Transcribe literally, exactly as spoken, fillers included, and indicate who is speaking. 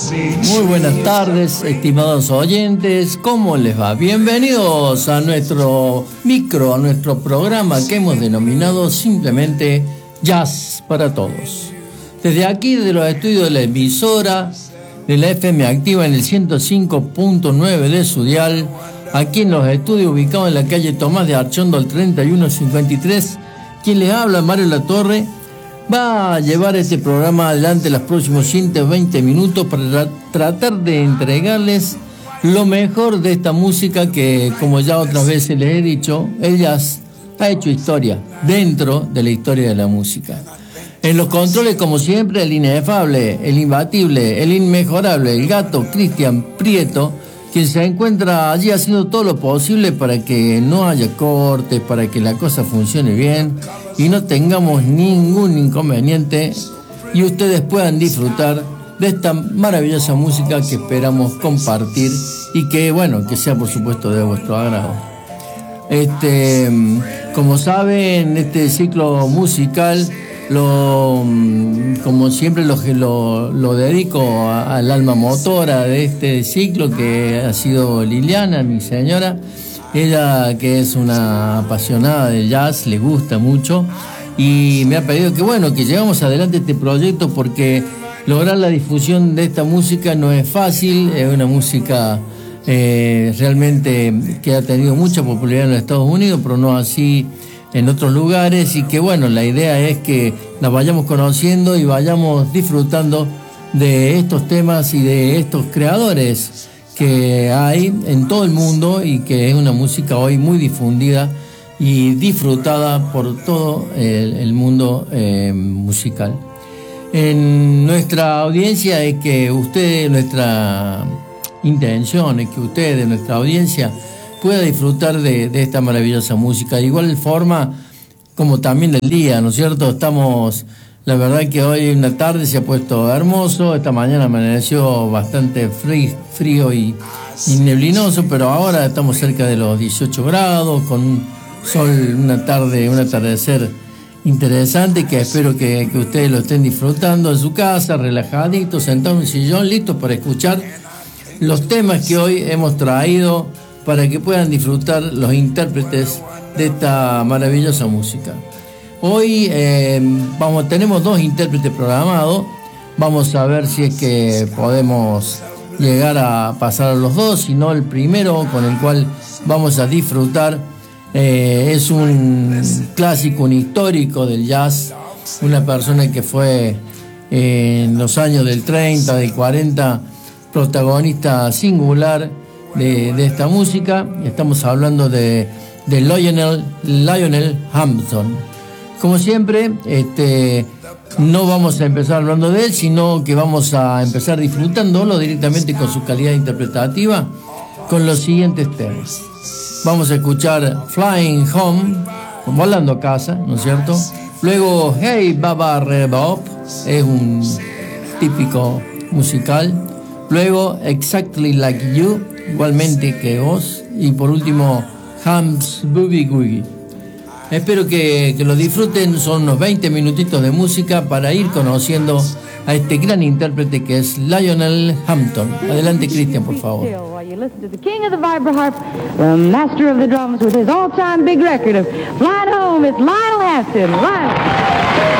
Speaker 1: Muy buenas tardes, estimados oyentes, ¿cómo les va? Bienvenidos a nuestro micro, a nuestro programa que hemos denominado simplemente Jazz para Todos. Desde aquí, de los estudios de la emisora de la F M Activa en el ciento cinco punto nueve de su dial, aquí en los estudios ubicados en la calle Tomás de Archondo, al treinta y uno cincuenta y tres, quien les habla, Mario Latorre, va a llevar este programa adelante los próximos ciento veinte minutos para tra- tratar de entregarles lo mejor de esta música que, como ya otras veces les he dicho, el jazz ha hecho historia dentro de la historia de la música. En los controles, como siempre, el inefable, el imbatible, el inmejorable, el gato Cristian Prieto, quien se encuentra allí haciendo todo lo posible para que no haya cortes, para que la cosa funcione bien y no tengamos ningún inconveniente y ustedes puedan disfrutar de esta maravillosa música que esperamos compartir y que, bueno, que sea por supuesto de vuestro agrado. Este, como saben, este ciclo musical lo, como siempre lo, lo, lo dedico a, al alma motora de este ciclo, que ha sido Liliana, mi señora. Ella, que es una apasionada del jazz, le gusta mucho y me ha pedido que bueno, que llevamos adelante este proyecto, porque lograr la difusión de esta música no es fácil. Es una música eh, realmente que ha tenido mucha popularidad en los Estados Unidos, pero no así en otros lugares, y que bueno, la idea es que la vayamos conociendo y vayamos disfrutando de estos temas y de estos creadores que hay en todo el mundo, y que es una música hoy muy difundida y disfrutada por todo el, el mundo eh, musical. En nuestra audiencia es que ustedes, nuestra intención es que ustedes, nuestra audiencia, pueda disfrutar de, de esta maravillosa música. De igual forma como también del día, ¿no es cierto? Estamos, la verdad que hoy una tarde se ha puesto hermoso, esta mañana amaneció bastante frío, frío y, y neblinoso, pero ahora estamos cerca de los dieciocho grados, con un sol, una tarde, un atardecer interesante, que espero que, que ustedes lo estén disfrutando en su casa, relajaditos, sentados en un sillón, listos para escuchar los temas que hoy hemos traído, para que puedan disfrutar los intérpretes de esta maravillosa música. Hoy eh, vamos, tenemos dos intérpretes programados. Vamos a ver si es que podemos llegar a pasar a los dos. Si no, el primero con el cual vamos a disfrutar eh, es un clásico, un histórico del jazz, una persona que fue eh, en los años del treinta, del cuarenta, protagonista singular De, de esta música. Estamos hablando de, de Lionel, Lionel Hampton. Como siempre, este, no vamos a empezar hablando de él, sino que vamos a empezar disfrutándolo directamente con su calidad interpretativa, con los siguientes temas. Vamos a escuchar Flying Home, volando a casa, ¿no es cierto? Luego Hey Baba Rebop, es un típico musical. Luego Exactly Like You, igualmente que vos. Y por último, Ham's Boogie Woogie. Espero que, que lo disfruten. Son unos veinte minutitos de música para ir conociendo a este gran intérprete que es Lionel Hampton. Adelante, Cristian, por favor.
Speaker 2: You listen to the king of the vibraharp, the master of the drums, with his all-time big record of Flying Home. It's Lionel Hampton. Lionel.